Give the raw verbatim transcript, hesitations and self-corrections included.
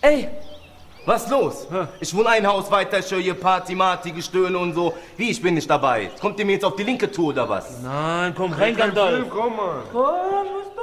Ey, was los? Ja. Ich wohne ein Haus weiter, ich höre hier Party, Marty, Gestöhne und so. Wie, ich bin nicht dabei? Kommt ihr mir jetzt auf die linke Tour oder was? Nein, komm rein, Gandalf. Komm mal. Komm, was